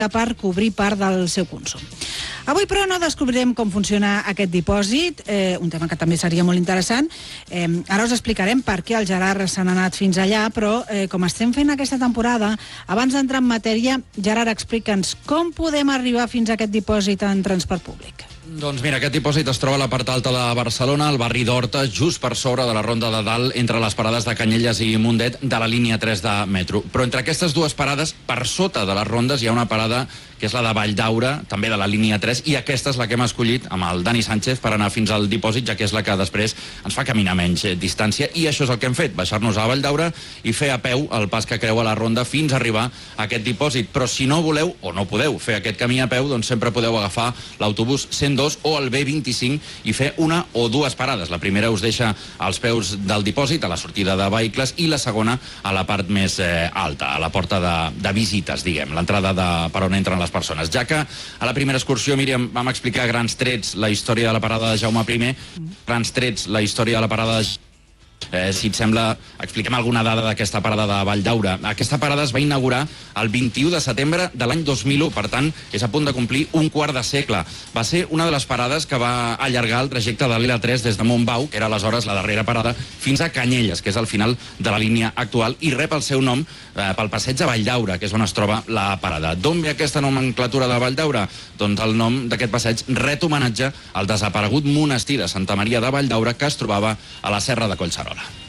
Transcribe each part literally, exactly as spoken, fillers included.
per cobrir part del seu consum. Avui, però, no descobrirem com funciona aquest dipòsit, eh, un tema que també seria molt interessant. Eh, ara us explicarem per què el Gerard s'han anat fins allà, però eh, com estem fent aquesta temporada, abans d'entrar en matèria, Gerard, explica'ns com podem arribar fins a aquest dipòsit en transport públic. Doncs mira, aquest dipòsit es troba a la part alta de Barcelona, al barri d'Horta, just per sobre de la Ronda de Dalt, entre les parades de Canyelles i Mundet de la línia tres de metro. Però entre aquestes dues parades, per sota de les rondes, hi ha una parada que és la de Valldaura, també de la línia tres, i aquesta és la que hem escollit amb el Dani Sánchez per anar fins al dipòsit, ja que és la que després ens fa caminar menys eh, distància, i això és el que hem fet, baixar-nos a Valldaura i fer a peu el pas que creua la ronda fins a arribar a aquest dipòsit. Però si no voleu, o no podeu, fer aquest camí a peu, doncs sempre podeu agafar l'autobús cent dos o el B vint-i-cinc i fer una o dues parades. La primera us deixa als peus del dipòsit, a la sortida de vehicles, i la segona a la part més eh, alta, a la porta de, de visites, diguem, l'entrada de, per on entren les persones. Ja que a la primera excursió, Míriam, vam explicar grans trets la història de la parada de Jaume primer, grans trets la història de la parada de... Eh, si et sembla, expliquem alguna dada d'aquesta parada de Valldaura. Aquesta parada es va inaugurar el vint-i-u de setembre de l'any dos mil u, per tant, és a punt de complir un quart de segle. Va ser una de les parades que va allargar el trajecte de l'L tres des de Montbau, que era aleshores la darrera parada, fins a Canyelles, que és al final de la línia actual, i rep el seu nom eh, pel passeig de Valldaura, que és on es troba la parada. D'on ve aquesta nomenclatura de Valldaura? Doncs el nom d'aquest passeig ret homenatge al desaparegut monestir de Santa Maria de Valldaura, que es trobava a la serra de Collserola.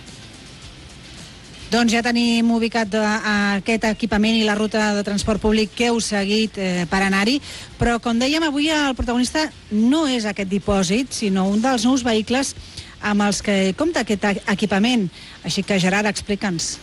Doncs ja tenim ubicat eh, aquest equipament i la ruta de transport públic que heu seguit eh, per anar-hi, però com dèiem, avui el protagonista no és aquest dipòsit, sinó un dels nous vehicles amb els que compta aquest equipament. Així que, Gerard, explica'ns.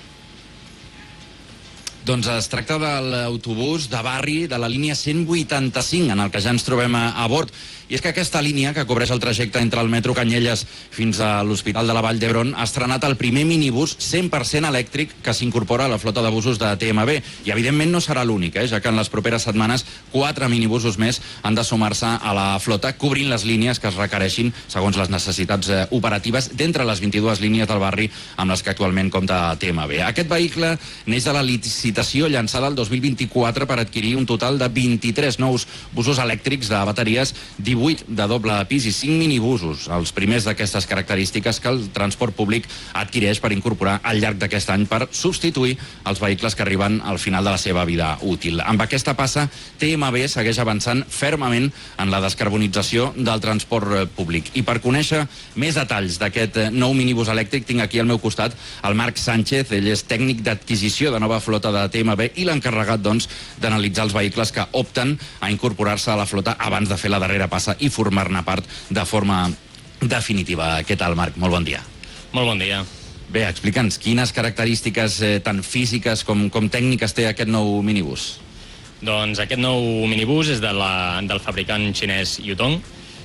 Doncs es tracta de l'autobús de barri de la línia cent vuitanta-cinc, en el que ja ens trobem a, a bord. I és que aquesta línia, que cobreix el trajecte entre el metro Canyelles fins a l'Hospital de la Vall d'Hebron, ha estrenat el primer minibús cent per cent elèctric que s'incorpora a la flota de busos de T M B. I, evidentment, no serà l'únic, eh? ja que en les properes setmanes quatre minibusos més han de sumar-se a la flota, cobrint les línies que es requereixin segons les necessitats eh, operatives d'entre les vint-i-dues línies del barri amb les que actualment compta T M B. Aquest vehicle neix de la licitació llançada el dos mil vint-i-quatre per adquirir un total de vint-i-tres nous busos elèctrics de bateries, divuit de doble pis i cinc minibusos, els primers d'aquestes característiques que el transport públic adquireix per incorporar al llarg d'aquest any per substituir els vehicles que arriben al final de la seva vida útil. Amb aquesta passa, T M B segueix avançant fermament en la descarbonització del transport públic. I per conèixer més detalls d'aquest nou minibús elèctric tinc aquí al meu costat el Marc Sánchez. Ell és tècnic d'adquisició de nova flota de T M B i l'encarregat, doncs, d'analitzar els vehicles que opten a incorporar-se a la flota abans de fer la darrera passa i formar-ne part de forma definitiva. Què tal, Marc? Molt bon dia. Molt bon dia. Bé, explica'ns quines característiques eh, tant físiques com, com tècniques té aquest nou minibús. Doncs aquest nou minibús és de la, del fabricant xinès Yutong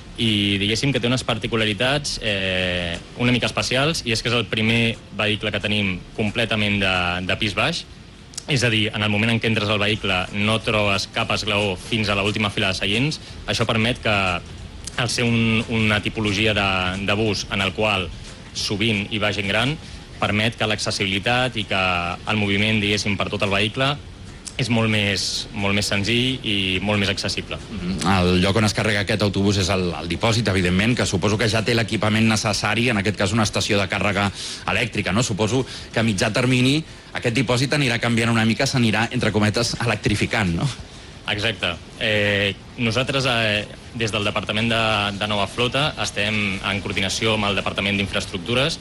i diguéssim que té unes particularitats eh, una mica especials, i és que és el primer vehicle que tenim completament de, de pis baix. És a dir, en el moment en què entres al vehicle no trobes cap esglaó fins a l'última fila de seients. Això permet que, al ser un, una tipologia de, de bus en el qual sovint hi va gent gran, permet que l'accessibilitat i que el moviment, diguéssim, per tot el vehicle és molt més, molt més senzill i molt més accessible. El lloc on es carrega aquest autobús és el, el dipòsit, evidentment, que suposo que ja té l'equipament necessari, en aquest cas una estació de càrrega elèctrica, no? Suposo que a mitjà termini aquest dipòsit anirà canviant una mica, s'anirà, entre cometes, electrificant, no? Exacte. Eh, nosaltres, eh, des del Departament de, de Nova Flota, estem en coordinació amb el Departament d'Infraestructures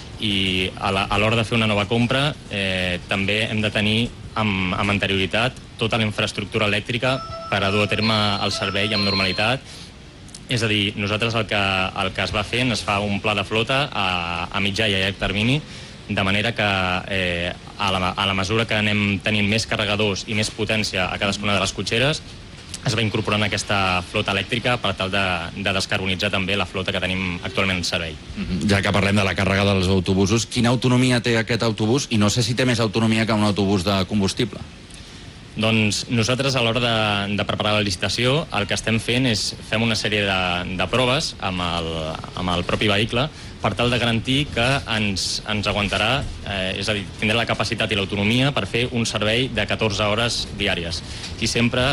i a l'hora de fer una nova compra eh, també hem de tenir amb, amb anterioritat tota la infraestructura elèctrica per a dur a terme el servei amb normalitat. És a dir, nosaltres el que, el que es va fent, es fa un pla de flota a, a mitjà i a llarg termini, de manera que eh, a, la, a la mesura que anem tenint més carregadors i més potència a cadascuna de les cotxeres, es va incorporant aquesta flota elèctrica per tal de, de descarbonitzar també la flota que tenim actualment en servei. Ja que parlem de la càrrega dels autobusos, quina autonomia té aquest autobús? I no sé si té més autonomia que un autobús de combustible. Doncs nosaltres, a l'hora de, de preparar la licitació, el que estem fent és fem una sèrie de, de proves amb el, amb el propi vehicle per tal de garantir que ens, ens aguantarà, eh, és a dir, tindrà la capacitat i l'autonomia per fer un servei de catorze hores diàries. I sempre